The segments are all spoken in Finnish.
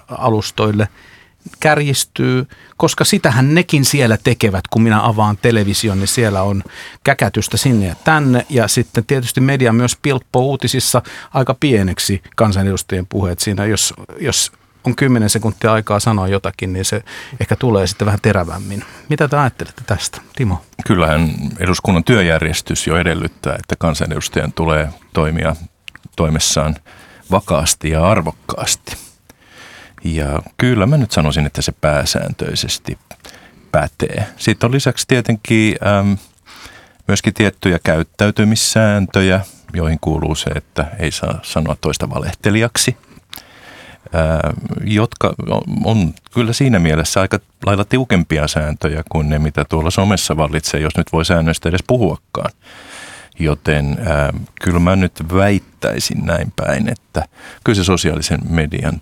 alustoille kärjistyy, koska sitähän nekin siellä tekevät, kun minä avaan television, niin siellä on käkätystä sinne ja tänne. Ja sitten tietysti media myös pilppoo uutisissa aika pieneksi kansanedustajien puheet siinä, jos on 10 sekuntia aikaa sanoa jotakin, niin se ehkä tulee sitten vähän terävämmin. Mitä te ajattelette tästä, Timo? Kyllähän eduskunnan työjärjestys jo edellyttää, että kansanedustajan tulee toimia toimessaan vakaasti ja arvokkaasti. Ja kyllä mä nyt sanoisin, että se pääsääntöisesti pätee. Sitten on lisäksi tietenkin myöskin tiettyjä käyttäytymissääntöjä, joihin kuuluu se, että ei saa sanoa toista valehtelijaksi, jotka on kyllä siinä mielessä aika lailla tiukempia sääntöjä kuin ne, mitä tuolla somessa vallitsee, jos nyt voi säännöistä edes puhuakaan. Joten kyllä mä nyt väittäisin näin päin, että kyllä se sosiaalisen median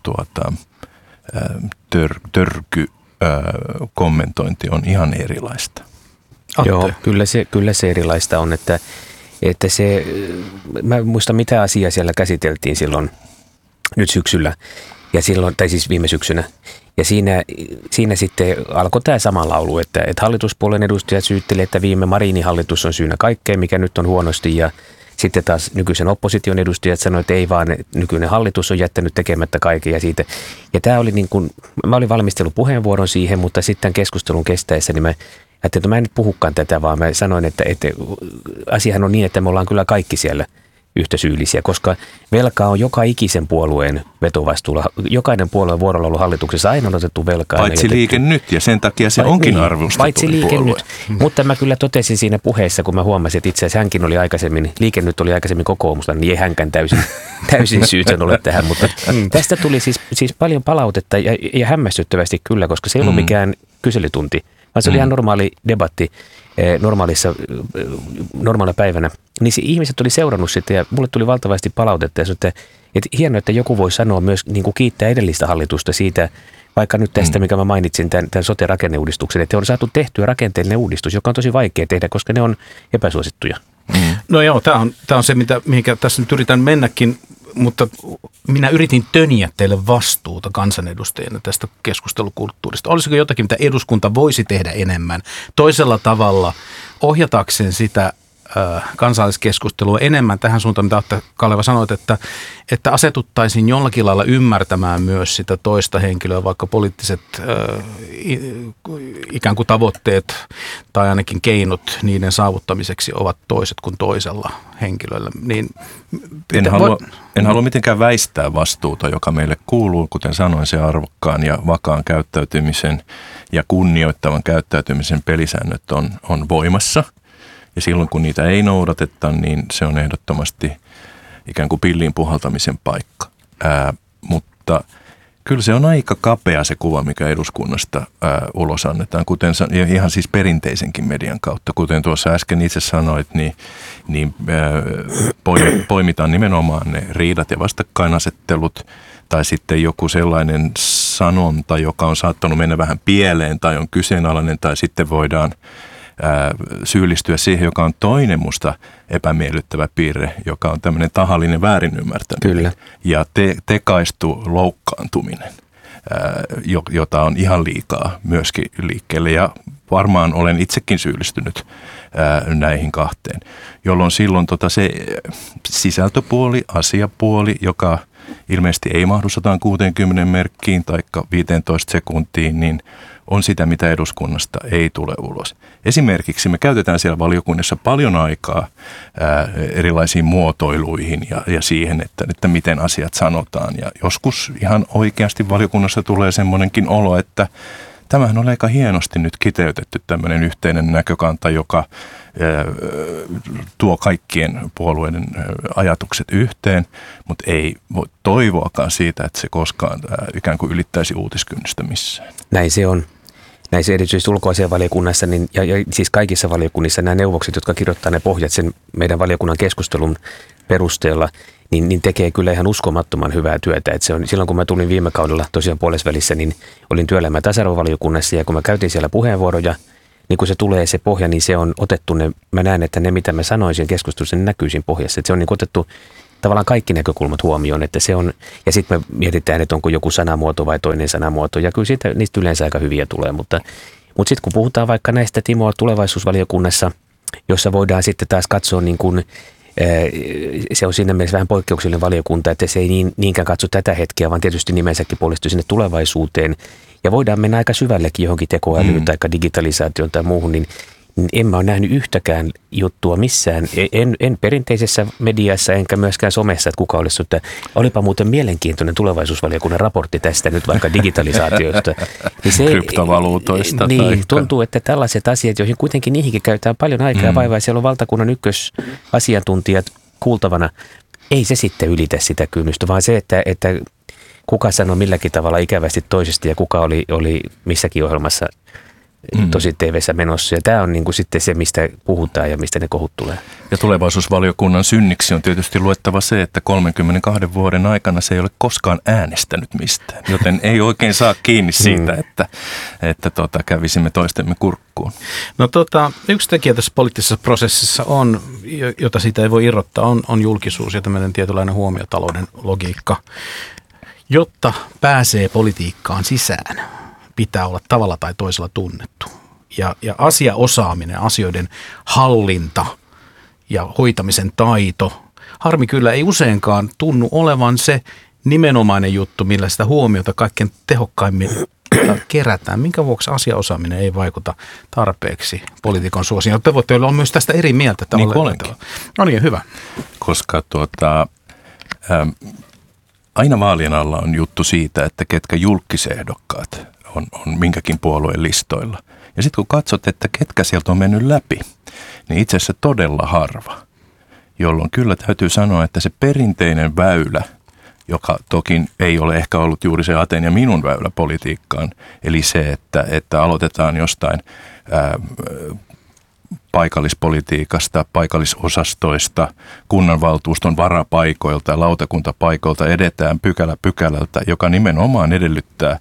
kommentointi on ihan erilaista. Atte. Joo, kyllä se erilaista on, että se, mä muistan mitä asiaa siellä käsiteltiin silloin nyt syksyllä, ja silloin, tai siis viime syksynä. Ja siinä sitten alkoi tämä sama laulu, että hallituspuolen edustajat syytteli, että viime Marinin hallitus on syynä kaikkeen, mikä nyt on huonosti. Ja sitten taas nykyisen opposition edustajat sanoivat, että ei vaan, nykyinen hallitus on jättänyt tekemättä kaiken ja siitä. Ja tämä oli niin kuin, mä olin valmistellut puheenvuoron siihen, mutta sitten keskustelun kestäessä, niin mä ajattelin, että mä en nyt puhukaan tätä, vaan mä sanoin, että asiahan on niin, että me ollaan kyllä kaikki siellä yhtä syyllisiä, koska velkaa on joka ikisen puolueen vetovastuulla. Jokainen puolueen vuorolla ollut hallituksessa aina on otettu velkaa. Paitsi Liike Nyt, ja sen takia se onkin arvostettu paitsi Liike puolue. Nyt. Mutta mä kyllä totesin siinä puheessa, kun mä huomasin, että itse asiassa hänkin oli aikaisemmin, Liike Nyt oli aikaisemmin kokoomusta, niin ei hänkään täysin syytön ole tähän. Mutta tästä tuli siis paljon palautetta ja hämmästyttävästi kyllä, koska se ei ollut mikään kyselytunti, vaan se oli ihan normaali debatti normaalina päivänä. Niin ihmiset oli seurannut sitä ja mulle tuli valtavasti palautetta ja että hienoa, että joku voi sanoa myös niin kuin kiittää edellistä hallitusta siitä, vaikka nyt tästä, mikä mä mainitsin, tämän sote-rakenneuudistuksen, että on saatu tehtyä rakenteellinen uudistus, joka on tosi vaikea tehdä, koska ne on epäsuosittuja. No joo, tämä on se, mihinkä tässä nyt yritän mennäkin, mutta minä yritin töniä teille vastuuta kansanedustajana tästä keskustelukulttuurista. Olisiko jotakin, mitä eduskunta voisi tehdä enemmän toisella tavalla ohjatakseen sitä kansalliskeskustelua enemmän tähän suuntaan, mitä Atte Kaleva sanoit, että asetuttaisiin jollakin lailla ymmärtämään myös sitä toista henkilöä, vaikka poliittiset ikään kuin tavoitteet tai ainakin keinot niiden saavuttamiseksi ovat toiset kuin toisella henkilöllä. Niin en halua mitenkään väistää vastuuta, joka meille kuuluu, kuten sanoin, se arvokkaan ja vakaan käyttäytymisen ja kunnioittavan käyttäytymisen pelisäännöt on voimassa. Ja silloin, kun niitä ei noudateta, niin se on ehdottomasti ikään kuin pilliin puhaltamisen paikka. Mutta kyllä se on aika kapea se kuva, mikä eduskunnasta ulos annetaan, kuten ihan siis perinteisenkin median kautta. Kuten tuossa äsken itse sanoit, niin poimitaan nimenomaan ne riidat ja vastakkainasettelut tai sitten joku sellainen sanonta, joka on saattanut mennä vähän pieleen tai on kyseenalainen tai sitten voidaan syyllistyä siihen, joka on toinen musta epämiellyttävä piirre, joka on tämmöinen tahallinen väärinymmärtäminen. Kyllä. Ja tekaistu loukkaantuminen, jota on ihan liikaa myöskin liikkeelle. Ja varmaan olen itsekin syyllistynyt näihin kahteen, jolloin silloin se sisältöpuoli, asiapuoli, joka ilmeisesti ei mahdu 160 merkkiin tai 15 sekuntiin, niin on sitä, mitä eduskunnasta ei tule ulos. Esimerkiksi me käytetään siellä valiokunnassa paljon aikaa erilaisiin muotoiluihin ja siihen, että miten asiat sanotaan. Ja joskus ihan oikeasti valiokunnassa tulee semmoinenkin olo, että tämähän on aika hienosti nyt kiteytetty tämmöinen yhteinen näkökanta, joka tuo kaikkien puolueiden ajatukset yhteen, mutta ei voi toivoakaan siitä, että se koskaan ikään kuin ylittäisi uutiskynnystä missään. Näin se on. Näin se erityisesti ulkoasiainvaliokunnassa ja siis kaikissa valiokunnissa nämä neuvokset, jotka kirjoittaa ne pohjat sen meidän valiokunnan keskustelun perusteella, niin tekee kyllä ihan uskomattoman hyvää työtä. Että se on, silloin kun mä tulin viime kaudella tosiaan puolesvälissä, niin olin työelämä- ja tasa-arvovaliokunnassa ja kun mä käytin siellä puheenvuoroja, niin kun se tulee se pohja, niin se on otettu mä näen, että ne mitä mä sanoisin keskustelussa, ne näkyy siinä pohjassa. Että se on niin otettu tavallaan kaikki näkökulmat huomioon, että se on, ja sitten me mietitään, että onko joku sanamuoto vai toinen sanamuoto, ja kyllä siitä, niistä yleensä aika hyviä tulee, mutta sitten kun puhutaan vaikka näistä Timo tulevaisuusvaliokunnassa, jossa voidaan sitten taas katsoa niin kuin, se on siinä mielessä vähän poikkeuksellinen valiokunta, että se ei niinkään katso tätä hetkeä, vaan tietysti nimensäkin puolistuu sinne tulevaisuuteen. Ja voidaan mennä aika syvällekin johonkin tekoälyyn tai digitalisaatioon tai muuhun, niin en mä ole nähnyt yhtäkään juttua missään, en perinteisessä mediassa enkä myöskään somessa, että kuka olisi, että olipa muuten mielenkiintoinen tulevaisuusvaliokunnan raportti tästä nyt vaikka digitalisaatiosta. Niin se, kryptovaluutoista. Niin, tuntuu, että tällaiset asiat, joihin kuitenkin niihinkin käytetään paljon aikaa ja vaivaa, siellä on valtakunnan ykkösasiantuntijat kuultavana, ei se sitten ylitä sitä kynnystä, vaan se, että kuka sanoi milläkin tavalla ikävästi toisesta ja kuka oli missäkin ohjelmassa tosi TV:ssä menossa. Ja tämä on niin kuin sitten se, mistä puhutaan ja mistä ne kohut tulee. Ja tulevaisuusvaliokunnan synniksi on tietysti luettava se, että 32 vuoden aikana se ei ole koskaan äänestänyt mistään. Joten ei oikein saa kiinni siitä, että kävisimme toistemme kurkkuun. No yksi tekijä tässä poliittisessa prosessissa on, jota siitä ei voi irrottaa, on julkisuus ja tämmöinen tietynlainen huomiotalouden logiikka. Jotta pääsee politiikkaan sisään, pitää olla tavalla tai toisella tunnettu. Ja asiaosaaminen, asioiden hallinta ja hoitamisen taito, harmi kyllä ei useinkaan tunnu olevan se nimenomainen juttu, millä sitä huomiota kaikkein tehokkaimmin kerätään. Minkä vuoksi asiaosaaminen ei vaikuta tarpeeksi poliitikon suosioon? Te voitte olla myös tästä eri mieltä. Niin kuin olenkin. No niin, hyvä. Koska aina vaalien alla on juttu siitä, että ketkä julkkisehdokkaat on minkäkin puolueen listoilla. Ja sitten kun katsot, että ketkä sieltä on mennyt läpi, niin itse asiassa todella harva. Jolloin kyllä täytyy sanoa, että se perinteinen väylä, joka toki ei ole ehkä ollut juuri se Aten ja minun väylä politiikkaan, eli se, että aloitetaan jostain paikallispolitiikasta, paikallisosastoista, kunnanvaltuuston varapaikoilta, lautakuntapaikoilta edetään pykälä pykälältä, joka nimenomaan edellyttää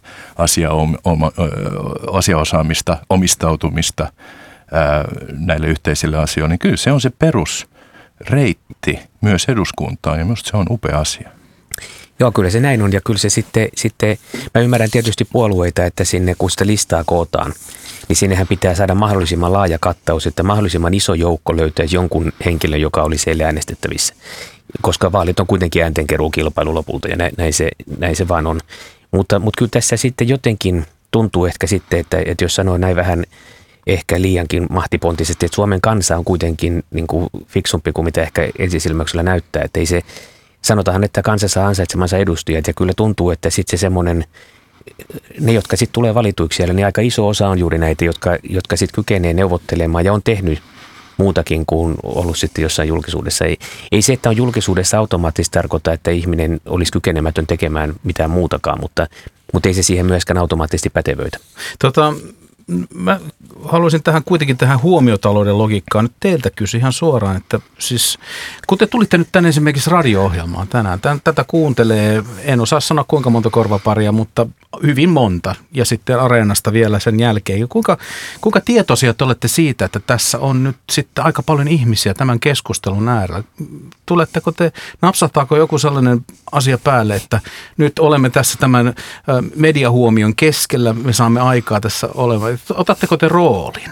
asiaosaamista, omistautumista näille yhteisille asioille. Niin kyllä se on se perusreitti myös eduskuntaan ja minusta se on upea asia. Joo, kyllä se näin on ja kyllä se sitten mä ymmärrän tietysti puolueita, että sinne kun sitä listaa kootaan, niin sinnehän pitää saada mahdollisimman laaja kattaus, että mahdollisimman iso joukko löytäisi jonkun henkilön, joka olisi siellä äänestettävissä. Koska vaalit on kuitenkin ääntenkeruukilpailu lopulta ja näin se vaan on. Mutta kyllä tässä sitten jotenkin tuntuu ehkä sitten, että jos sanoo näin vähän ehkä liiankin mahtipontisesti, että Suomen kansa on kuitenkin niin kuin fiksumpi kuin mitä ehkä ensisilmäyksellä näyttää. Että ei se, sanotaan, että kansa saa ansaitsemansa edustajat ja kyllä tuntuu, että sitten se semmoinen, ne, jotka sitten tulee valituiksi siellä, niin aika iso osa on juuri näitä, jotka sitten kykenee neuvottelemaan ja on tehnyt muutakin kuin ollut sitten jossain julkisuudessa. Ei se, että on julkisuudessa automaattisesti tarkoita, että ihminen olisi kykenemätön tekemään mitään muutakaan, mutta ei se siihen myöskään automaattisesti pätevöitä. Mä haluaisin kuitenkin tähän huomiotalouden logiikkaan nyt teiltä kysyä ihan suoraan, että siis kun te tulitte nyt tänne esimerkiksi radio-ohjelmaan tänään, tätä kuuntelee, en osaa sanoa kuinka monta korvaparia, mutta hyvin monta ja sitten Areenasta vielä sen jälkeen. Kuinka tietoisia te olette siitä, että tässä on nyt sitten aika paljon ihmisiä tämän keskustelun äärellä? Tuletteko te, napsahtaako joku sellainen asia päälle, että nyt olemme tässä tämän mediahuomion keskellä, me saamme aikaa tässä olevan. Otatteko te roolin?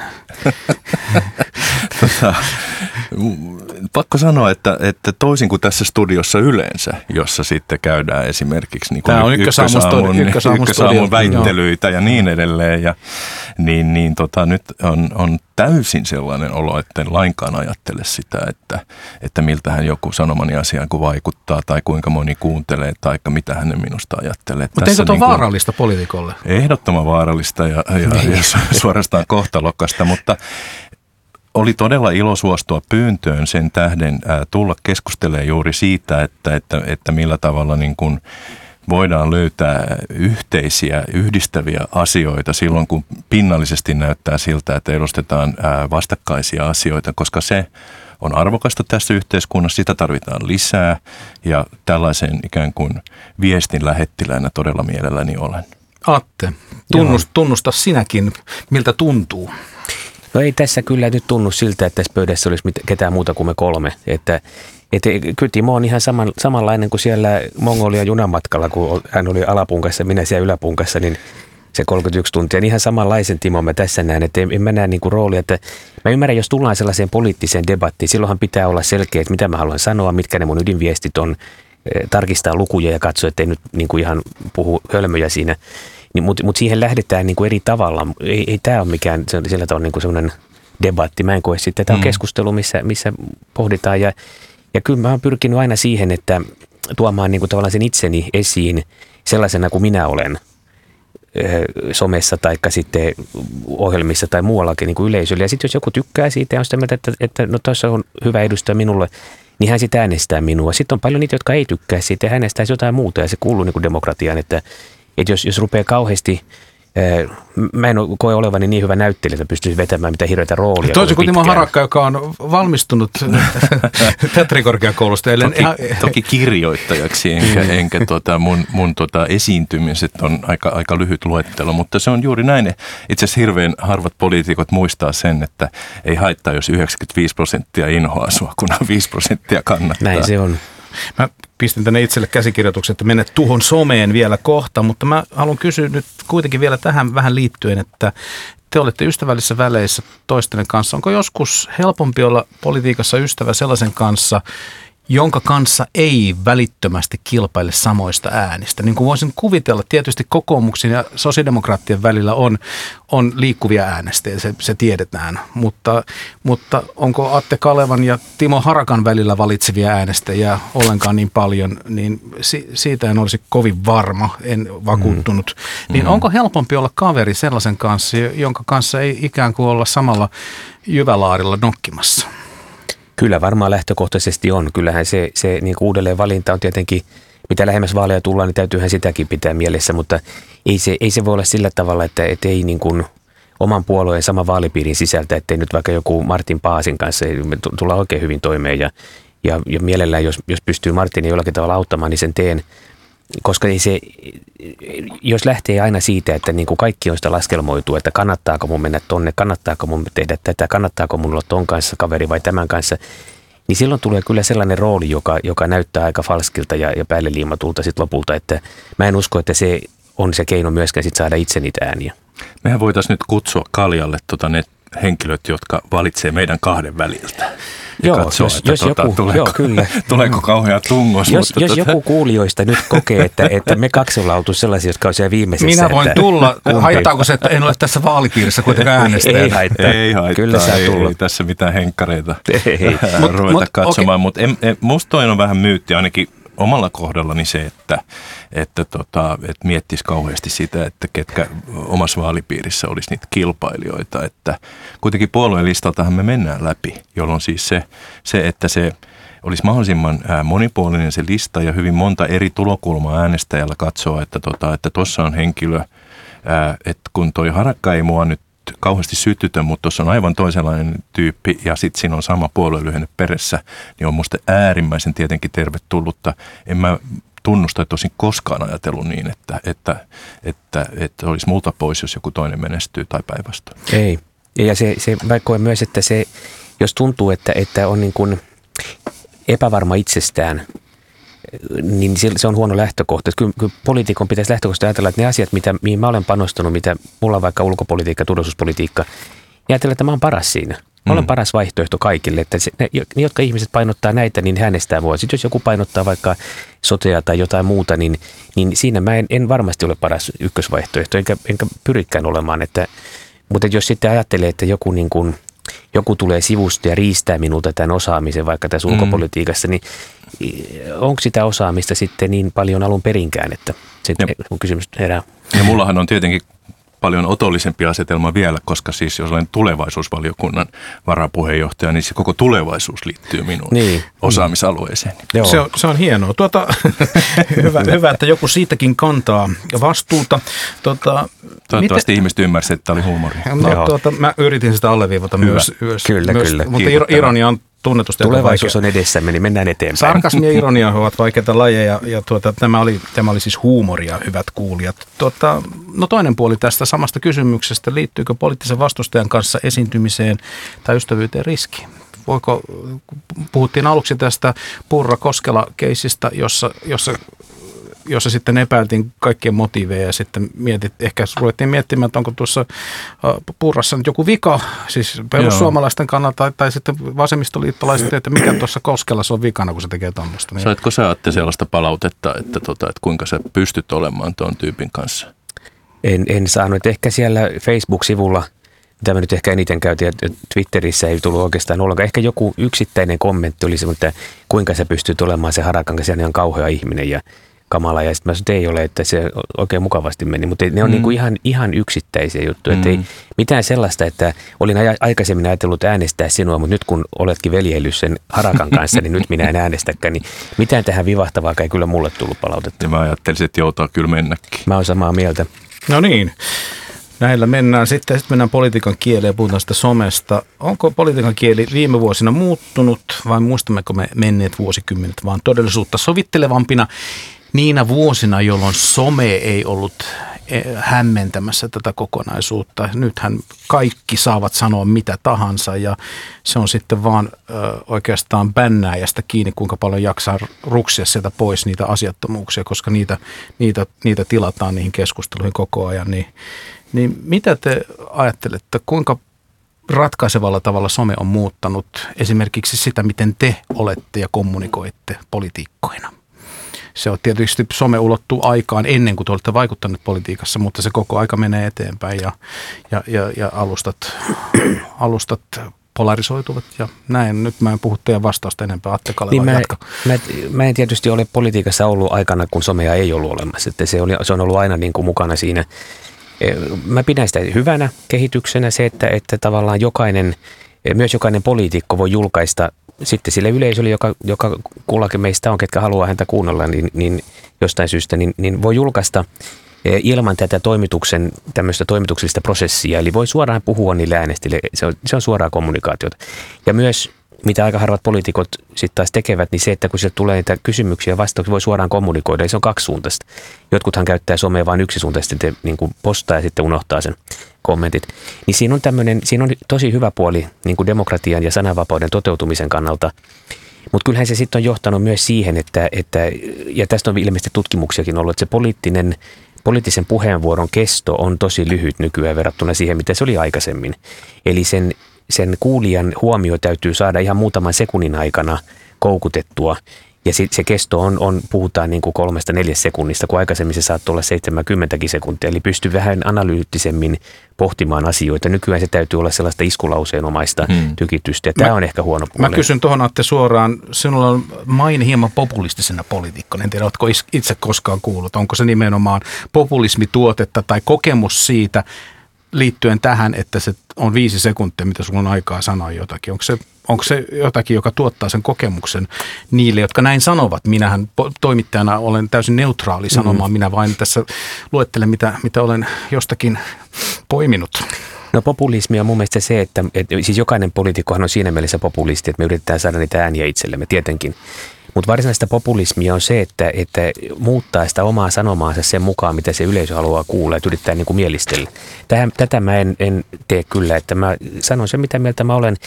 Pakko sanoa, että toisin kuin tässä studiossa yleensä, jossa sitten käydään esimerkiksi niin tämä on ykkösaamun väittelyitä ja niin edelleen. Ja, nyt on täysin sellainen olo, että en lainkaan ajattele sitä, että miltähän joku sanomani asiaan kun vaikuttaa tai kuinka moni kuuntelee tai mitä hänen minusta ajattelee. Mutta eikö tuo vaarallista poliitikolle? Ehdottoman vaarallista ja suorastaan kohtalokasta, mutta oli todella ilo suostua pyyntöön sen tähden tulla keskustelemaan juuri siitä, että millä tavalla niin kuin voidaan löytää yhteisiä, yhdistäviä asioita silloin, kun pinnallisesti näyttää siltä, että edustetaan vastakkaisia asioita, koska se on arvokasta tässä yhteiskunnassa, sitä tarvitaan lisää ja tällaisen ikään kuin viestin lähettiläänä todella mielelläni olen. Atte, tunnusta sinäkin, miltä tuntuu. No ei tässä kyllä nyt tunnu siltä, että tässä pöydässä olisi ketään muuta kuin me kolme, että Kyllä Timo on ihan samanlainen kuin siellä Mongolian junamatkalla, kun hän oli alapunkassa, minä siellä yläpunkassa, niin se 31 tuntia. Niin ihan samanlaisen Timo mä tässä näen, että en mä näe niin kuin roolia. Että mä ymmärrän, jos tullaan sellaiseen poliittiseen debattiin, silloinhan pitää olla selkeä, että mitä mä haluan sanoa, mitkä ne mun ydinviestit on, tarkistaa lukuja ja katsoa, ettei nyt niin kuin ihan puhu hölmöjä siinä. Niin, mutta siihen lähdetään niin kuin eri tavalla. Ei tämä ole mikään sillä tavalla niin kuin sellainen debatti. Mä en koe sitten. Tämä on keskustelu, missä pohditaan. Ja kyllä mä oon pyrkinyt aina siihen, että tuomaan niin kuin tavallaan sen itseni esiin sellaisena kuin minä olen somessa tai sitten ohjelmissa tai muuallakin niin kuin yleisölle. Ja sitten jos joku tykkää siitä ja on sitä mieltä, että no tuossa on hyvä edustaja minulle, niin hän sitten äänestää minua. Sitten on paljon niitä, jotka ei tykkää siitä ja äänestäisi jotain muuta ja se kuuluu niin kuin demokratiaan, että jos rupeaa kauheasti, mä en koe olevani niin hyvä näyttelijä, että pystyisin vetämään mitä hirveätä roolia. Toisin kuin Timo Harakka, joka on valmistunut teatterikorkeakoulusta. Toki kirjoittajaksi, enkä mun esiintymiset on aika lyhyt luettelo, mutta se on juuri näin. Itse asiassa hirveän harvat poliitikot muistaa sen, että ei haittaa, jos 95% inhoaa sua, kun 5% kannattaa. Näin se on. Mä pistin tänne itselle käsikirjoituksen, että mennä tuhon someen vielä kohta, mutta mä haluan kysyä nyt kuitenkin vielä tähän vähän liittyen, että te olette ystävällisissä väleissä toistenne kanssa. Onko joskus helpompi olla politiikassa ystävä sellaisen kanssa, jonka kanssa ei välittömästi kilpaile samoista äänistä? Niin kuin voisin kuvitella, tietysti kokoomuksen ja sosiaalidemokraattien välillä on liikkuvia äänestäjiä, se tiedetään. Mutta onko Atte Kalevan ja Timo Harakan välillä valitsevia äänestäjiä ollenkaan niin paljon, niin siitä en olisi kovin varma, en vakuuttunut. Niin onko helpompi olla kaveri sellaisen kanssa, jonka kanssa ei ikään kuin olla samalla jyvälaarilla nokkimassa? Kyllä varmaan lähtökohtaisesti on. Kyllähän se niin kuin uudelleen valinta on tietenkin, mitä lähemmäs vaaleja tullaan, niin täytyyhän sitäkin pitää mielessä, mutta ei se voi olla sillä tavalla, että ei niin kuin oman puolueen sama vaalipiirin sisältä, ettei nyt vaikka joku Martin Paasin kanssa me tullaan oikein hyvin toimeen ja mielellään, jos pystyy Martinin jollakin tavalla auttamaan, niin sen teen. Koska jos lähtee aina siitä, että niin kuin kaikki on sitä laskelmoitua, että kannattaako mun mennä tonne, kannattaako mun tehdä tätä, kannattaako mun olla ton kanssa kaveri vai tämän kanssa, niin silloin tulee kyllä sellainen rooli, joka näyttää aika falskilta ja päälle liimatulta sitten lopulta, että mä en usko, että se on se keino myöskään sit saada itse niitä ääniä. Mehän voitaisiin nyt kutsua Kaljalle ne henkilöt, jotka valitsee meidän kahden väliltä. Joo, katsoa, jos joku, tuleeko kauhea tungos. Jos joku kuulijoista nyt kokee, että me kaksi ollaan oltu sellaisia, jotka on siellä viimeisessä. Minä voin tulla. Haittaako se, että en ole tässä vaalipiirissä kuitenkaan äänestää? Ei haittaa. Kyllä saa tulla. Ei tässä mitään henkkareita ruveta katsomaan. Mutta musta toi on vähän myytti ainakin omalla kohdallani se, että miettisi kauheasti sitä, että ketkä omassa vaalipiirissä olisi niitä kilpailijoita. Että kuitenkin puolueen listaltahan me mennään läpi, jolloin siis se että se olisi mahdollisimman monipuolinen se lista ja hyvin monta eri tulokulmaa äänestäjällä katsoa, että tuossa on henkilö, että kun toi Harakka ei mua nyt kauheasti sytytä, mutta tuossa on aivan toisenlainen tyyppi ja sitten siinä on sama puoluelyhenne perässä, niin on musta äärimmäisen tietenkin tervetullutta. En mä tunnusta, että olisin koskaan ajatellut niin, että olisi multa pois, jos joku toinen menestyy tai päinvastoin. Ei. Ja se mä koen myös, että se, jos tuntuu, että on niin kuin epävarma itsestään, niin se on huono lähtökohta. Kyllä poliitikon pitäisi lähtökohtaisesti ajatella, että ne asiat, mihin mä olen panostanut, mitä mulla on vaikka ulkopolitiikka, turvallisuuspolitiikka, niin ajatella, että mä oon paras siinä. Mä olen paras vaihtoehto kaikille. Että ne, jotka ihmiset painottaa näitä, niin äänestää mua. Sitten jos joku painottaa vaikka sotea tai jotain muuta, niin siinä mä en varmasti ole paras ykkösvaihtoehto, enkä pyrikään olemaan. Mutta jos sitten ajattelee, että joku tulee sivusta ja riistää minulta tämän osaamisen vaikka tässä ulkopolitiikassa, niin onko sitä osaamista sitten niin paljon alun perinkään, että sitten kun kysymys herää. Ja mullahan on tietenkin paljon otollisempi asetelma vielä, koska siis jos olen tulevaisuusvaliokunnan varapuheenjohtaja, niin se koko tulevaisuus liittyy minun osaamisalueeseen. Se on hienoa. Hyvä, että joku siitäkin kantaa vastuuta. Toivottavasti ihmiset ymmärsivät, että tämä oli huumoria. Mä yritin sitä alleviivata myös. Kyllä. Mutta ironia on tunnetusti. Tulevaisuus on edessämme, niin mennään eteenpäin. Sarkasmi ja ironia ovat vaikeita lajeja ja tämä oli siis huumoria, hyvät kuulijat. No toinen puoli tästä samasta kysymyksestä, liittyykö poliittisen vastustajan kanssa esiintymiseen tai ystävyyteen riski? puhuttiin aluksi tästä Purra-Koskela-keisistä, jossa sitten epäiltiin kaikkien motiiveja ja sitten ehkä ruvettiin miettimään, että onko tuossa Purrassa nyt joku vika, siis perussuomalaisten kannalta tai sitten vasemmistoliittolaisten, että mikä tuossa Koskelassa on vikana, kun se tekee tuommoista. Saitko sä, Atte, sellaista palautetta, että kuinka sä pystyt olemaan tuon tyypin kanssa? En saanut. Ehkä siellä Facebook-sivulla, mitä mä nyt ehkä eniten käytin, että Twitterissä ei tullut oikeastaan ollenkaan. Ehkä joku yksittäinen kommentti oli se, että kuinka sä pystyt olemaan se Harakan kanssa, ihan kauhea ihminen ja kamala. Ja sitten mä sanoin, että ei ole, että se oikein mukavasti meni. Mutta ne on niin kuin ihan yksittäisiä juttuja. Että ei mitään sellaista, että olin aikaisemmin ajatellut äänestää sinua, mutta nyt kun oletkin veljeillyt sen Harakan kanssa, niin nyt minä en äänestäkään. Niin mitään tähän vivahtavaakaan ei kyllä mulle tullut palautetta. Ja mä ajattelisin, että joutaa kyllä mennäkin. Mä oon samaa mieltä. No niin. Näillä mennään sitten mennään politiikan kieleen ja puhutaan sitä somesta. Onko politiikan kieli viime vuosina muuttunut vai muistammeko me menneet vuosikymmenet vaan todellisuutta sovittelevampina niinä vuosina, jolloin some ei ollut hämmentämässä tätä kokonaisuutta. Nythän kaikki saavat sanoa mitä tahansa ja se on sitten vaan oikeastaan bännääjästä kiinni, kuinka paljon jaksaa ruksia sieltä pois niitä asiattomuuksia, koska niitä tilataan niihin keskusteluihin koko ajan. Niin mitä te ajattelette, kuinka ratkaisevalla tavalla some on muuttanut esimerkiksi sitä, miten te olette ja kommunikoitte poliitikkoina? Se on tietysti, some ulottuu aikaan ennen kuin te olette vaikuttaneet politiikassa, mutta se koko aika menee eteenpäin ja alustat polarisoituvat ja näin. Nyt mä en puhu teidän vastausta enempää. Atte Kaleva, jatka. Mä en tietysti ole politiikassa ollut aikana, kun somea ei ollut olemassa. Että se on ollut aina niin kuin mukana siinä. Mä pidän sitä hyvänä kehityksenä se, että tavallaan myös jokainen poliitikko voi julkaista sitten sille yleisölle, joka kullakin meistä on, ketkä haluaa häntä kuunnella, niin jostain syystä, niin voi julkaista ilman tätä tämmöistä toimituksellista prosessia. Eli voi suoraan puhua niille äänestäjille. Se on suoraa kommunikaatiota. Ja myös, mitä aika harvat poliitikot sitten taas tekevät, niin se, että kun sieltä tulee niitä kysymyksiä ja vastauksia, voi suoraan kommunikoida. Eli se on kaksisuuntaista. Jotkuthan käyttää somea vain yksisuuntaisesti, niin kuin postaa ja sitten unohtaa sen kommentit. Niin siinä on tosi hyvä puoli niin kuin demokratian ja sananvapauden toteutumisen kannalta. Mutta kyllähän se sitten on johtanut myös siihen, että ja tästä on ilmeisesti tutkimuksiakin ollut, että se poliittisen puheenvuoron kesto on tosi lyhyt nykyään verrattuna siihen, mitä se oli aikaisemmin. Eli sen kuulijan huomio täytyy saada ihan muutaman sekunnin aikana koukutettua. Ja se kesto puhutaan niin kuin 3-4 sekunnista, kun aikaisemmin se saattoi olla 70 sekuntia. Eli pystyy vähän analyyttisemmin pohtimaan asioita. Nykyään se täytyy olla sellaista iskulauseenomaista tykitystä. Ja tämä on ehkä huono puoli. Mä kysyn tuohon, Atte, suoraan. Sinulla on maine hieman populistisena poliitikkona. En tiedä, oletko itse koskaan kuullut. Onko se nimenomaan populismituotetta tai kokemus siitä liittyen tähän, että se on 5 sekuntia, mitä sulla on aikaa sanoa jotakin. Onko se jotakin, joka tuottaa sen kokemuksen niille, jotka näin sanovat? Minähän toimittajana olen täysin neutraali sanomaan. Minä vain tässä luettelen, mitä olen jostakin poiminut. No populismi on mun mielestä se, että siis jokainen poliitikkohan on siinä mielessä populisti, että me yritetään saada niitä ääniä itsellemme tietenkin. Mutta varsinaista populismia on se, että muuttaa sitä omaa sanomaansa sen mukaan, mitä se yleisö haluaa kuulla, että yrittää niin kuin mielistellä. Tätä mä en tee kyllä, että mä sanon sen, mitä mieltä mä olen.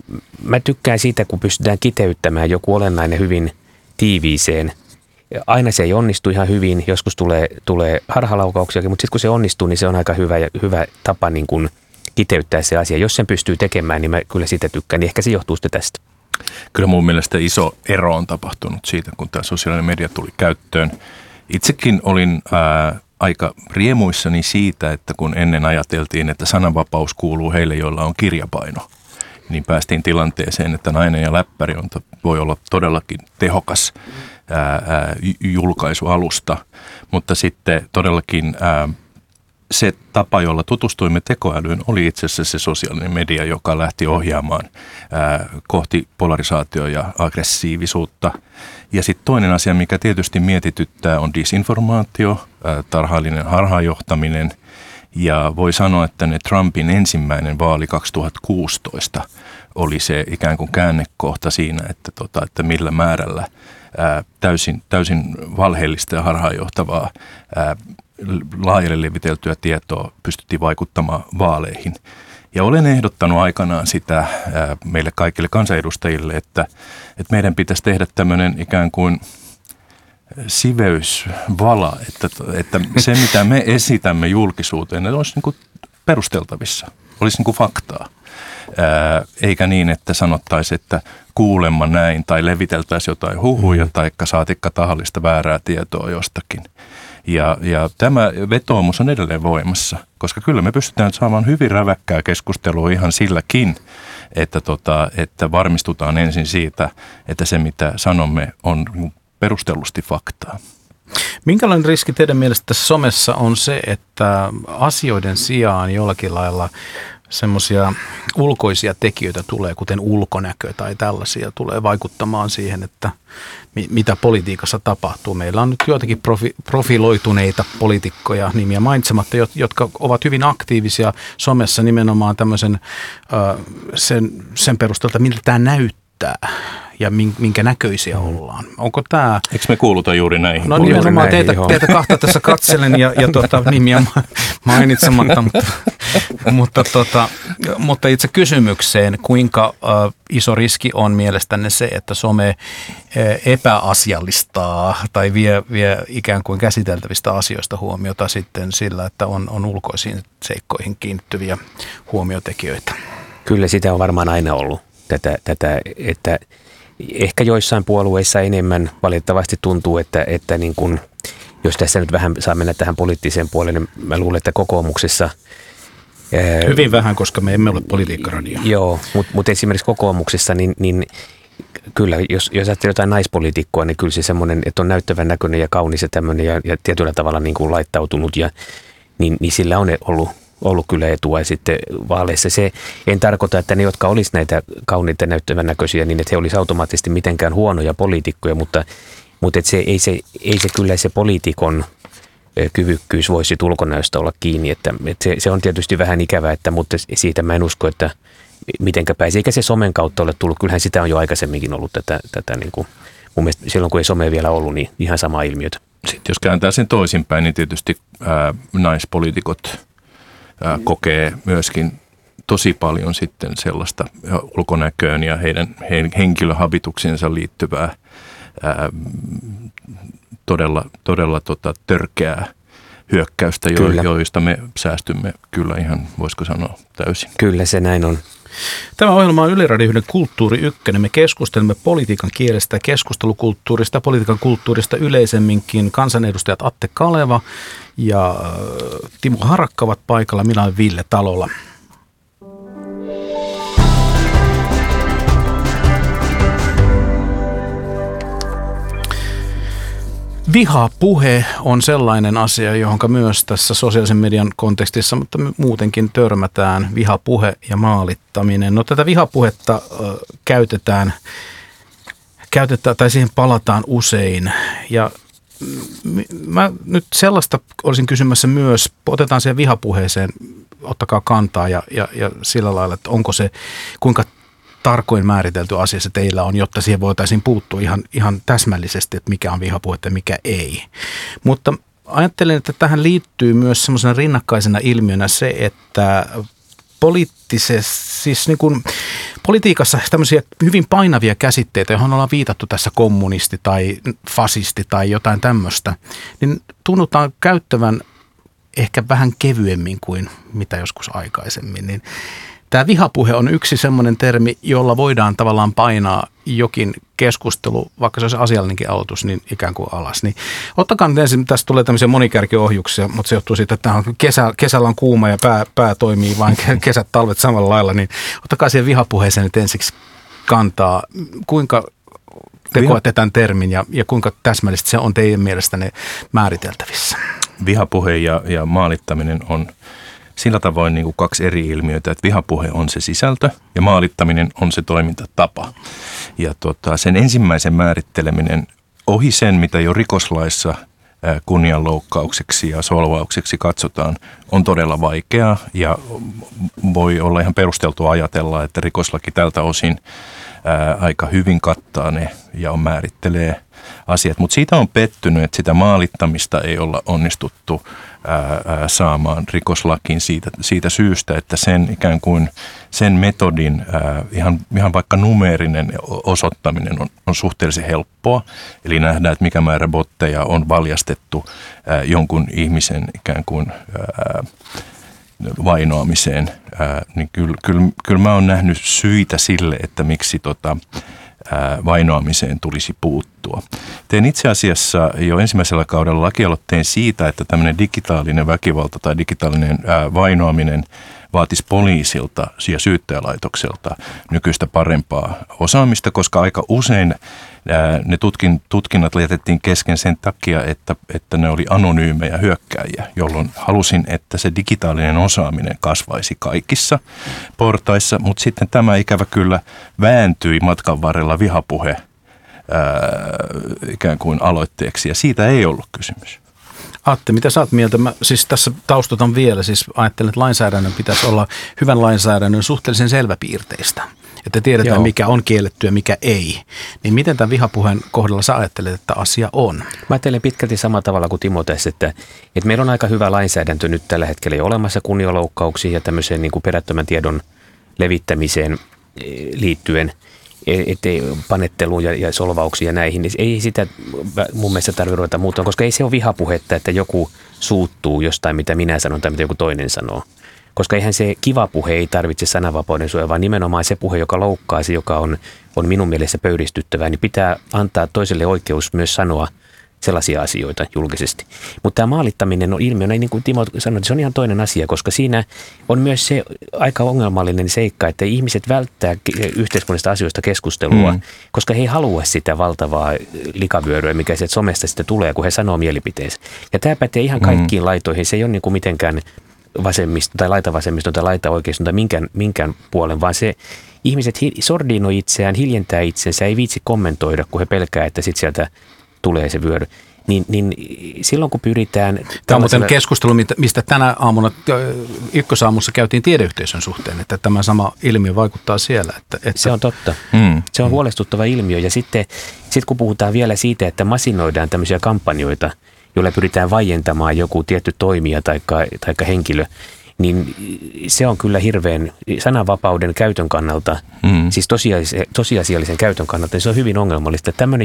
Mä tykkään siitä, kun pystytään kiteyttämään joku olennainen hyvin tiiviiseen. Aina se ei onnistu ihan hyvin, joskus tulee harhalaukauksiakin, mutta sitten kun se onnistuu, niin se on aika hyvä tapa niin kuin kiteyttää se asia. Jos sen pystyy tekemään, niin mä kyllä siitä tykkään, niin ehkä se johtuu sitten tästä. Kyllä mun mielestä iso ero on tapahtunut siitä, kun tämä sosiaalinen media tuli käyttöön. Itsekin olin aika riemuissani siitä, että kun ennen ajateltiin, että sananvapaus kuuluu heille, joilla on kirjapaino, niin päästiin tilanteeseen, että nainen ja läppäri voi olla todellakin tehokas julkaisualusta, mutta sitten todellakin se tapa, jolla tutustuimme tekoälyyn, oli itse asiassa se sosiaalinen media, joka lähti ohjaamaan kohti polarisaatio- ja aggressiivisuutta. Ja sitten toinen asia, mikä tietysti mietityttää, on disinformaatio, tarhaallinen harhaanjohtaminen. Ja voi sanoa, että Trumpin ensimmäinen vaali 2016 oli se ikään kuin käännekohta siinä, että millä määrällä täysin valheellista ja harhaanjohtavaa laajalle leviteltyä tietoa pystyttiin vaikuttamaan vaaleihin. Ja olen ehdottanut aikanaan sitä meille kaikille kansanedustajille, että meidän pitäisi tehdä tämmöinen ikään kuin siveysvala, että se mitä me esitämme julkisuuteen, että olisi niin kuin perusteltavissa, olisi niin kuin faktaa. Eikä niin, että sanottaisiin, että kuulemma näin tai leviteltäisiin jotain huhuja tai saatikka tahallista väärää tietoa jostakin. Ja tämä vetoomus on edelleen voimassa, koska kyllä me pystytään saamaan hyvin räväkkää keskustelua ihan silläkin, että varmistutaan ensin siitä, että se mitä sanomme on perustellusti faktaa. Minkälainen riski teidän mielestä tässä somessa on se, että asioiden sijaan jollakin lailla semmoisia ulkoisia tekijöitä tulee, kuten ulkonäkö tai tällaisia, tulee vaikuttamaan siihen, että mitä politiikassa tapahtuu. Meillä on nyt joitakin profiloituneita poliitikkoja nimiä mainitsematta, jotka ovat hyvin aktiivisia somessa nimenomaan tämmöisen sen perusteelta, miltä tämä näyttää ja minkä näköisiä ollaan. Onko tämä... Eikö me kuuluta juuri näihin? No nimenomaan teitä kahta tässä katselen ja nimiä mainitsematta, mutta itse kysymykseen, kuinka iso riski on mielestänne se, että some epäasiallistaa tai vie ikään kuin käsiteltävistä asioista huomiota sitten sillä, että on ulkoisiin seikkoihin kiinnittyviä huomiotekijöitä? Kyllä sitä on varmaan aina ollut tätä että ehkä joissain puolueissa enemmän valitettavasti tuntuu, että niin kuin, jos tässä nyt vähän saa mennä tähän poliittiseen puolelle, niin mä luulen, että kokoomuksessa... Hyvin vähän, koska me emme ole politiikkaradio. Joo, mutta esimerkiksi kokoomuksessa, niin kyllä, jos ajattelee jotain naispoliitikkoa, niin kyllä se semmoinen, että on näyttävän näköinen ja kaunis ja tämmöinen ja tietyllä tavalla niin kuin laittautunut, niin sillä on ollut kyllä etua ja sitten vaaleissa. Se en tarkoita, että ne, jotka olisi näitä kauniita näyttävän näköisiä, niin että he olisi automaattisesti mitenkään huonoja poliitikkoja, mutta että ei se kyllä se poliitikon kyvykkyys voisi ulkonäöstä olla kiinni. Että se on tietysti vähän ikävää, mutta siitä mä en usko, että mitenkä pääsi. Eikä se somen kautta ole tullut. Kyllähän sitä on jo aikaisemminkin ollut tätä niin kuin, mun mielestä silloin kun ei some vielä ollut, niin ihan sama ilmiötä. Sitten jos kääntää sen toisinpäin, niin tietysti naispoliitikot kokee myöskin tosi paljon sitten sellaista ulkonäköön ja heidän henkilöhabituksiinsa liittyvää todella törkeää hyökkäystä, joista me säästymme kyllä ihan, voisiko sanoa, täysin. Kyllä se näin on. Tämä ohjelma on Yle Radio 1 Kulttuuri Ykkönen. Me keskustelemme politiikan kielestä, keskustelukulttuurista, politiikan kulttuurista yleisemminkin. Kansanedustajat Atte Kaleva ja Timo Harakka ovat paikalla. Minä olen Ville Talola. Vihapuhe on sellainen asia, johon myös tässä sosiaalisen median kontekstissa, mutta muutenkin törmätään, vihapuhe ja maalittaminen. No tätä vihapuhetta käytetään tai siihen palataan usein ja mä nyt sellaista olisin kysymässä myös, otetaan siihen vihapuheeseen, ottakaa kantaa ja sillä lailla, että onko se, kuinka tarkoin määritelty asia se teillä on, jotta siihen voitaisiin puuttua ihan täsmällisesti, että mikä on vihapuhetta ja mikä ei. Mutta ajattelen, että tähän liittyy myös semmoisena rinnakkaisena ilmiönä se, että siis niin kuin politiikassa tämmöisiä hyvin painavia käsitteitä, johon ollaan viitattu tässä kommunisti tai fasisti tai jotain tämmöistä, niin tunnutaan käyttävän ehkä vähän kevyemmin kuin mitä joskus aikaisemmin, niin tämä vihapuhe on yksi semmoinen termi, jolla voidaan tavallaan painaa jokin keskustelu, vaikka se olisi asiallinenkin aloitus, niin ikään kuin alas. Niin ottakaa nyt ensin, tästä tulee tämmöisiä monikärkiohjuksia, mutta se johtuu siitä, että kesällä on kuuma ja pää toimii vain kesät, talvet samalla lailla, niin ottakaa siihen vihapuheeseen nyt ensiksi kantaa. Kuinka te koette tämän termin ja kuinka täsmällisesti se on teidän mielestänne määriteltävissä? Vihapuhe ja maalittaminen on sillä tavoin niin kuin kaksi eri ilmiötä, että vihapuhe on se sisältö ja maalittaminen on se toimintatapa. Ja sen ensimmäisen määritteleminen ohi sen, mitä jo rikoslaissa kunnianloukkaukseksi ja solvaukseksi katsotaan, on todella vaikeaa ja voi olla ihan perusteltua ajatella, että rikoslaki tältä osin aika hyvin kattaa ne ja määrittelee asiat. Mutta siitä on pettynyt, että sitä maalittamista ei olla onnistuttu saamaan rikoslakiin siitä syystä, että sen ikään kuin sen metodin ihan vaikka numeerinen osoittaminen on suhteellisen helppoa. Eli nähdään, että mikä määrä botteja on valjastettu jonkun ihmisen ikään kuin vainoamiseen, niin kyllä mä oon nähnyt syitä sille, että miksi vainoamiseen tulisi puuttua. Tein itse asiassa jo ensimmäisellä kaudella lakialoitteen siitä, että tämmöinen digitaalinen väkivalta tai digitaalinen vainoaminen vaatisi poliisilta ja syyttäjälaitokselta nykyistä parempaa osaamista, koska aika usein ne tutkinnat jätettiin kesken sen takia, että ne oli anonyymejä hyökkääjiä, jolloin halusin, että se digitaalinen osaaminen kasvaisi kaikissa portaissa, mutta sitten tämä ikävä kyllä vääntyi matkan varrella vihapuhe ikään kuin aloitteeksi, ja siitä ei ollut kysymys. Atte, mitä sä oot mieltä? Mä siis tässä taustotan vielä, siis ajattelen, että lainsäädännön pitäisi olla hyvän lainsäädännön suhteellisen selväpiirteistä. Että tiedetään, Joo. mikä on kielletty ja mikä ei. Niin miten tämän vihapuheen kohdalla sä ajattelet, että asia on? Mä ajattelen pitkälti samalla tavalla kuin Timo tässä, että meillä on aika hyvä lainsäädäntö nyt tällä hetkellä jo olemassa kunnianloukkauksiin ja tämmöiseen niin kuin perättömän tiedon levittämiseen liittyen, ettei panetteluun ja solvauksiin ja näihin, niin ei sitä mun mielestä tarvitse ruveta muuttaa, koska ei se ole vihapuhetta, että joku suuttuu jostain, mitä minä sanon tai mitä joku toinen sanoo. Koska eihän se kiva puhe ei tarvitse sananvapauden suojaa, vaan nimenomaan se puhe, joka loukkaa, se joka on minun mielestä pöyristyttävää, niin pitää antaa toiselle oikeus myös sanoa sellaisia asioita julkisesti. Mutta tämä maalittaminen on ilmiönä, niin kuin Timo sanoi, se on ihan toinen asia, koska siinä on myös se aika ongelmallinen seikka, että ihmiset välttää yhteiskunnallisista asioista keskustelua, koska he ei halua sitä valtavaa likavyöryä, mikä sieltä somesta sitten tulee, kun he sanoo mielipiteensä. Ja tämä pätee ihan kaikkiin laitoihin, se ei ole niin kuin mitenkään vasemmisto tai laitavasemmisto tai laitaoikeiston tai minkään puolen, vaan se ihmiset sordinoi itseään, hiljentää itsensä, ei viitsi kommentoida, kun he pelkää, että sitten sieltä tulee se vyöry. Niin silloin kun pyritään... Tämä on muuten keskustelu, mistä tänä aamuna ykkösaamussa käytiin tiedeyhteisön suhteen, että tämä sama ilmiö vaikuttaa siellä. Että se on totta. Se on huolestuttava ilmiö. Ja sitten kun puhutaan vielä siitä, että masinoidaan tämmöisiä kampanjoita, joilla pyritään vaientamaan joku tietty toimija tai henkilö, niin se on kyllä hirveän sananvapauden käytön kannalta, siis tosiasiallisen käytön kannalta, niin se on hyvin ongelmallista. Tämmöinen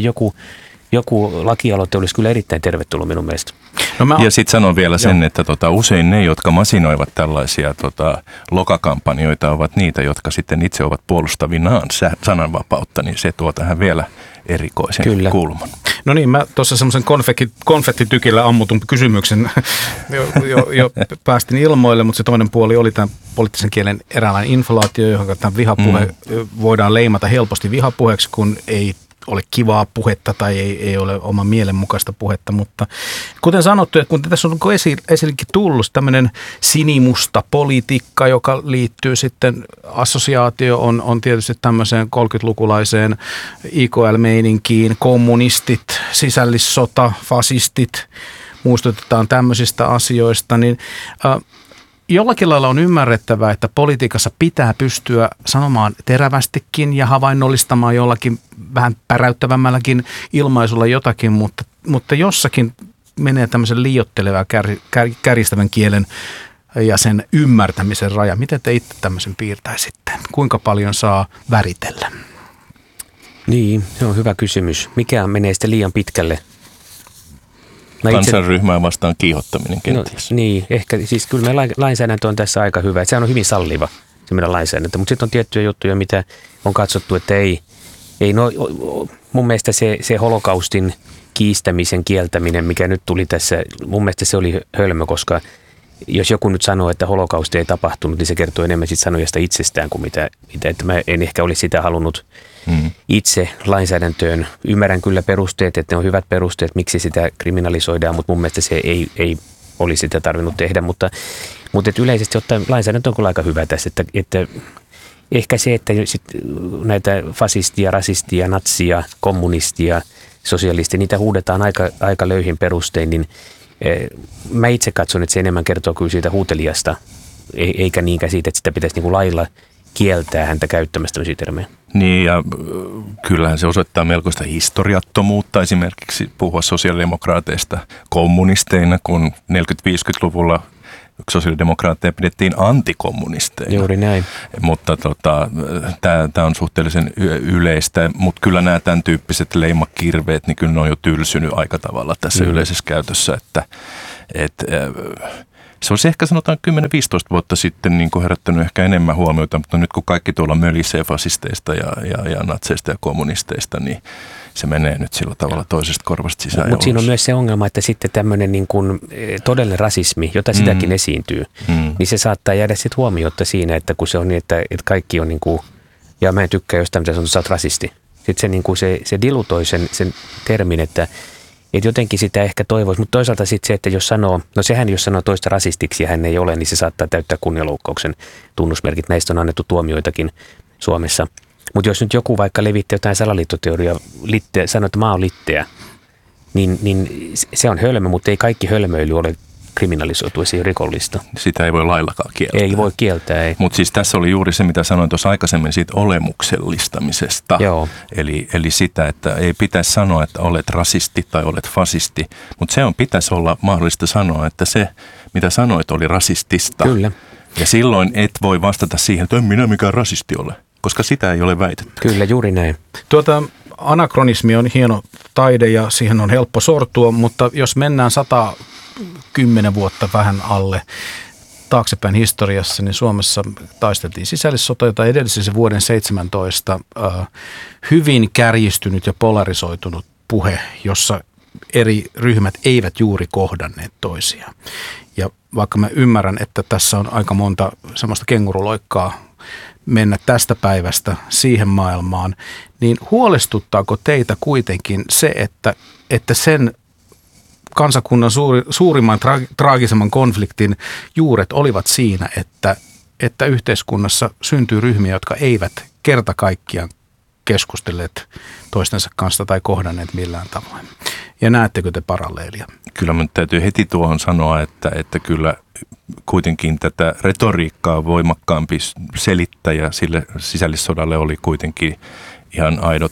joku lakialoite olisi kyllä erittäin tervetullut minun mielestä. Ja sitten sanon vielä sen, että usein ne, jotka masinoivat tällaisia lokakampanjoita, ovat niitä, jotka sitten itse ovat puolustavinaan sananvapautta, niin se tuo tähän vielä erikoisen kulman. No niin, mä tuossa semmoisen konfettitykillä ammutun kysymyksen jo päästin ilmoille, mutta se toinen puoli oli tämän poliittisen kielen eräänlainen inflaatio, johon tämä vihapuhe voidaan leimata helposti vihapuheeksi, kun ei ole kivaa puhetta tai ei ole oman mielenmukaista puhetta, mutta kuten sanottu, että kun tässä on esillekin tullut tämmöinen sinimusta politiikka, joka liittyy sitten, assosiaatio on tietysti tämmöiseen 30-lukulaiseen IKL-meininkiin, kommunistit, sisällissota, fasistit, muistutetaan tämmöisistä asioista, niin jollakin lailla on ymmärrettävää, että politiikassa pitää pystyä sanomaan terävästikin ja havainnollistamaan jollakin vähän päräyttävämmälläkin ilmaisulla jotakin, mutta jossakin menee tämmöisen liioittelevän kärjistävän kielen ja sen ymmärtämisen raja. Miten te itse tämmöisen piirtäisitte? Kuinka paljon saa väritellä? Niin, se on hyvä kysymys. Mikä menee sitten liian pitkälle? Kansanryhmää vastaan kiihottaminen kenties. No, niin, ehkä siis kyllä meidän lainsäädäntö on tässä aika hyvä. Sehän on hyvin salliva se meidän lainsäädäntö, mutta sitten on tiettyjä juttuja, mitä on katsottu, että ei mun mielestä se holokaustin kiistämisen kieltäminen, mikä nyt tuli tässä, mun mielestä se oli hölmö, koska jos joku nyt sanoo, että holokausti ei tapahtunut, niin se kertoo enemmän siitä sanojasta itsestään kuin mitä että mä en ehkä olisi sitä halunnut itse lainsäädäntöön. Ymmärrän kyllä perusteet, että ne on hyvät perusteet, miksi sitä kriminalisoidaan, mutta mun mielestä se ei olisi sitä tarvinnut tehdä, mutta että yleisesti ottaen lainsäädäntö on kyllä aika hyvä tässä, että ehkä se, että sit näitä fasistia, rasistia, natsia, kommunistia, sosialistia, niitä huudetaan aika löyhin perustein, niin mä itse katson, että se enemmän kertoo kyllä siitä huutelijasta, eikä niinkään siitä, että sitä pitäisi niin kuin lailla kieltää häntä käyttämästä tämmöisiä termejä. Niin, ja kyllähän se osoittaa melkoista historiattomuutta esimerkiksi puhua sosiaalidemokraateista kommunisteina, kun 40-50-luvulla sosiaalidemokraatteja pidettiin antikommunisteina. Juuri näin. Mutta tämä on suhteellisen yleistä, mutta kyllä nämä tämän tyyppiset leimakirveet, niin kyllä ne on jo tylsynyt aika tavalla tässä yleisessä käytössä, että se olisi ehkä sanotaan 10-15 vuotta sitten niin kuin herättänyt ehkä enemmän huomiota, mutta nyt kun kaikki tuolla mölisee fasisteista ja natseista ja kommunisteista, niin se menee nyt sillä tavalla toisesta korvasta sisään. Mutta siinä on myös se ongelma, että sitten tämmöinen niin kuin todellinen rasismi, jota sitäkin esiintyy, niin se saattaa jäädä sitten huomiota siinä, että kun se on niin, että kaikki on niin kuin, ja mä en tykkää jostain, mitä sanoo, että sä oot rasisti. Sitten se, niin kuin se dilutoi sen termin, että jotenkin sitä ehkä toivoisi, mutta toisaalta sitten se, että jos sanoo toista rasistiksi ja hän ei ole, niin se saattaa täyttää kunnianloukkauksen tunnusmerkit. Näistä on annettu tuomioitakin Suomessa. Mutta jos nyt joku vaikka levittää jotain salaliittoteoriaa, sanoo, että mä oon litteä, niin se on hölmö, mutta ei kaikki hölmöily ole kriminalisoitu, se ei ole rikollista. Sitä ei voi laillakaan kieltää. Ei voi kieltää, ei. Mutta siis tässä oli juuri se, mitä sanoin tuossa aikaisemmin siitä olemuksellistamisesta. Joo. Eli sitä, että ei pitäisi sanoa, että olet rasisti tai olet fasisti, mutta pitäisi olla mahdollista sanoa, että se, mitä sanoit, oli rasistista. Kyllä. Ja silloin et voi vastata siihen, että en minä mikään rasisti ole, koska sitä ei ole väitetty. Kyllä, juuri näin. Anakronismi on hieno taide ja siihen on helppo sortua, mutta jos mennään 110 vuotta vähän alle taaksepäin historiassa, niin Suomessa taisteltiin sisällissota, jota edelsi se vuoden 17 hyvin kärjistynyt ja polarisoitunut puhe, jossa eri ryhmät eivät juuri kohdanneet toisiaan. Ja vaikka mä ymmärrän, että tässä on aika monta semmoista kenguruloikkaa mennä tästä päivästä siihen maailmaan, niin huolestuttaako teitä kuitenkin se, että sen kansakunnan suurimman traagisemman konfliktin juuret olivat siinä, että yhteiskunnassa syntyy ryhmiä, jotka eivät kerta kaikkiaan keskustelleet toistensa kanssa tai kohdanneet millään tavoin. Ja näettekö te paralleelia? Kyllä minun täytyy heti tuohon sanoa, että kyllä kuitenkin tätä retoriikkaa voimakkaampi selittäjä sille sisällissodalle oli kuitenkin ihan aidot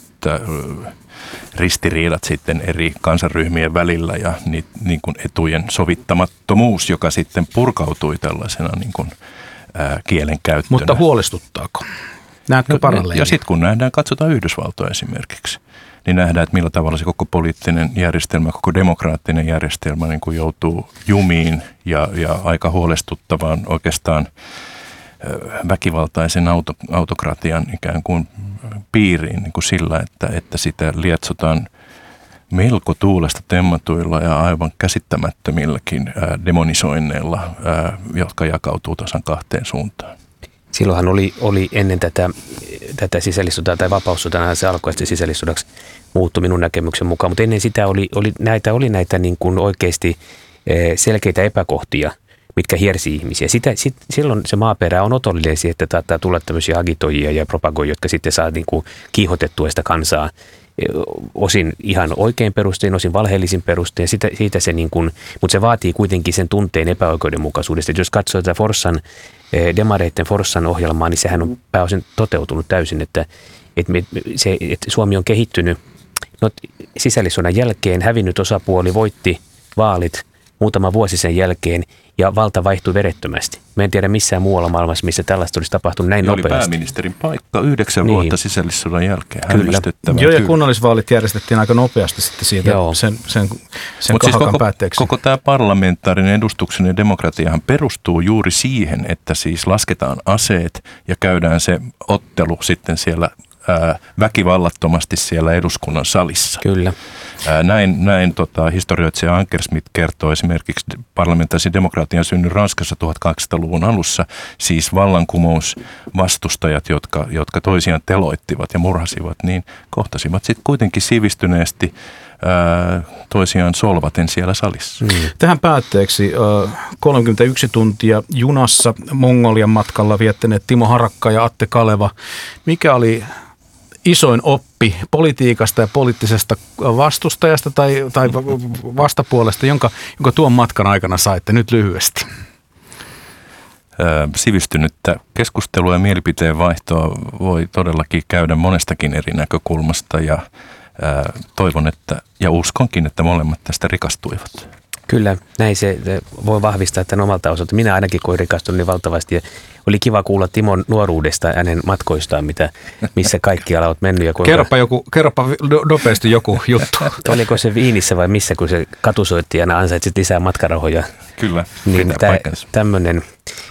ristiriidat sitten eri kansanryhmien välillä ja niin kuin etujen sovittamattomuus, joka sitten purkautui tällaisena niin kuin kielenkäyttönä. Mutta huolestuttaako? Näetkö paralleelia? Ja sitten kun katsotaan Yhdysvaltoja esimerkiksi, niin nähdään, että millä tavalla se koko poliittinen järjestelmä, koko demokraattinen järjestelmä niin kuin joutuu jumiin ja aika huolestuttavaan oikeastaan väkivaltaisen autokratian ikään kuin piiriin niin kuin sillä, että sitä lietsotaan melko tuulesta temmatuilla ja aivan käsittämättömilläkin demonisoinneilla, jotka jakautuu tasan kahteen suuntaan. Silloinhan oli ennen tätä sisällissotaa tai vapaussotaa, se alkoi sitten sisällissodaksi muuttui minun näkemyksen mukaan, mutta ennen sitä oli näitä niin kuin oikeasti selkeitä epäkohtia, mitkä hiersi ihmisiä. Silloin se maaperä on otollinen siihen, että taittaa tulla tämmöisiä agitoijia ja propagoijia, jotka sitten saa niin kuin kiihotettua sitä kansaa osin ihan oikein perustein, osin valheellisin perustein. Siitä se niin kuin, mutta se vaatii kuitenkin sen tunteen epäoikeudenmukaisuudesta. Että jos katsoo tätä demareitten Forssan ohjelmaa, niin sehän on pääosin toteutunut täysin, että Suomi on kehittynyt sisällissodan jälkeen, hävinnyt osapuoli voitti vaalit muutama vuosi sen jälkeen ja valta vaihtui verettömästi. Mä en tiedä missään muualla maailmassa, missä tällaista olisi tapahtunut näin nopeasti. Oli pääministerin paikka 9 vuotta sisällissodan jälkeen. Joo, ja kunnallisvaalit järjestettiin aika nopeasti sitten siitä sen kahakan päätteeksi. Koko tämä parlamentaarinen edustuksen ja demokratiahan perustuu juuri siihen, että siis lasketaan aseet ja käydään se ottelu sitten siellä väkivallattomasti siellä eduskunnan salissa. Kyllä. Näin historioitsija Ankersmit kertoo esimerkiksi parlamentaarisen demokratian synny Ranskassa 1800-luvun alussa, siis vallankumousvastustajat, jotka toisiaan teloittivat ja murhasivat, niin kohtasivat sitten kuitenkin sivistyneesti toisiaan solvaten siellä salissa. Tähän päätteeksi 31 tuntia junassa Mongolian matkalla viettäneet Timo Harakka ja Atte Kaleva. Mikä oli isoin oppi politiikasta ja poliittisesta vastustajasta tai vastapuolesta, jonka tuon matkan aikana saitte nyt lyhyesti? sivistynyttä keskustelua ja mielipiteen vaihtoa voi todellakin käydä monestakin eri näkökulmasta ja toivon, että ja uskonkin, että molemmat tästä rikastuivat. Kyllä, näin se voi vahvistaa tämän omalta osalta. Minä ainakin koin rikastun niin valtavasti ja oli kiva kuulla Timon nuoruudesta ja hänen matkoistaan, missä kaikkialla olet mennyt. Ja kerropa nopeasti joku juttu. Oliko se Viinissä vai missä, kun se katusoitti ja ansaitsit lisää matkarahoja? Kyllä, niin tämmöinen